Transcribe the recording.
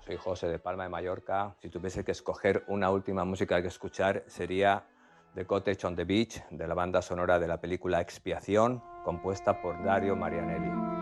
Soy José de Palma de Mallorca. Si tuviese que escoger una última música que escuchar sería The Cottage on the Beach, de la banda sonora de la película Expiación, compuesta por Dario Marianelli.